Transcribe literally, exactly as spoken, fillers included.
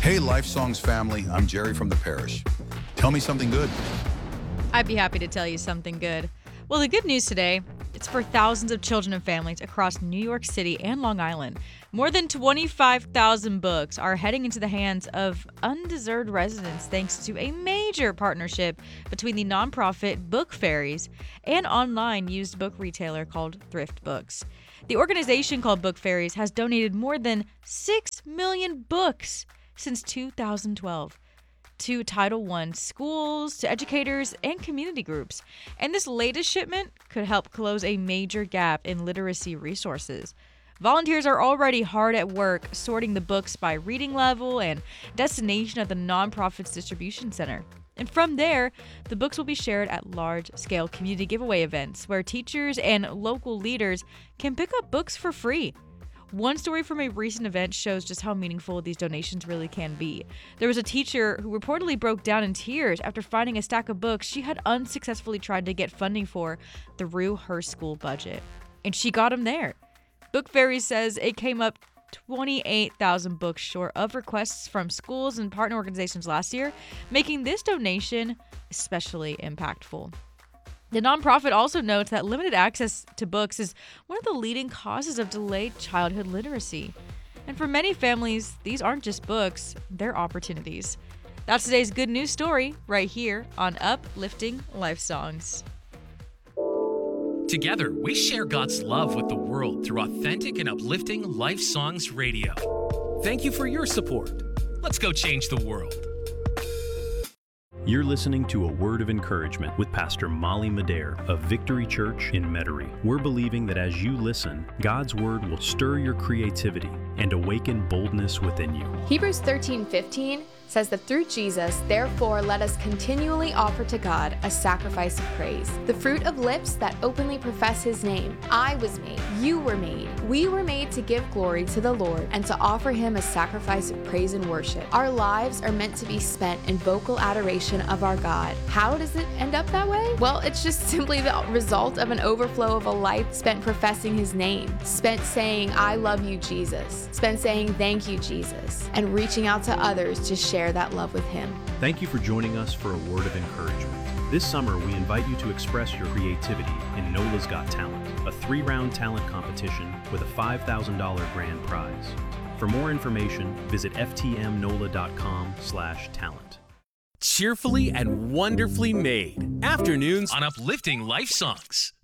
Hey, Life Songs family, I'm Jerry from the parish. Tell me something good. I'd be happy to tell you something good. Well, the good news today, it's for thousands of children and families across New York City and Long Island. More than twenty-five thousand books are heading into the hands of undeserved residents thanks to a major partnership between the nonprofit Book Fairies and online used book retailer called Thrift Books. The organization called Book Fairies has donated more than six million books since two thousand twelve to Title one schools, to educators, and community groups. And this latest shipment could help close a major gap in literacy resources. Volunteers are already hard at work sorting the books by reading level and destination at the nonprofit's distribution center. And from there, the books will be shared at large-scale community giveaway events where teachers and local leaders can pick up books for free. One story from a recent event shows just how meaningful these donations really can be. There was a teacher who reportedly broke down in tears after finding a stack of books she had unsuccessfully tried to get funding for through her school budget. And she got them there. Book Fairies says it came up twenty-eight thousand books short of requests from schools and partner organizations last year, making this donation especially impactful. The nonprofit also notes that limited access to books is one of the leading causes of delayed childhood literacy. And for many families, these aren't just books, they're opportunities. That's today's good news story right here on Uplifting Life Songs. Together, we share God's love with the world through authentic and uplifting Life Songs Radio. Thank you for your support. Let's go change the world. You're listening to A Word of Encouragement with Pastor Molly Madare of Victory Church in Metairie. We're believing that as you listen, God's Word will stir your creativity and awaken boldness within you. Hebrews thirteen fifteen says that through Jesus, therefore, let us continually offer to God a sacrifice of praise, the fruit of lips that openly profess His name. I was made, you were made, we were made to give glory to the Lord and to offer Him a sacrifice of praise and worship. Our lives are meant to be spent in vocal adoration of our God. How does it end up that way? Well, it's just simply the result of an overflow of a life spent professing His name, spent saying, I love you, Jesus, spent saying, thank you, Jesus, and reaching out to others to share that love with Him. Thank you for joining us for A Word of Encouragement. This summer, we invite you to express your creativity in NOLA's Got Talent, a three-round talent competition with a five thousand dollars grand prize. For more information, visit f t m nola dot com slash talent. Cheerfully and wonderfully made. Afternoons on Uplifting Life Songs.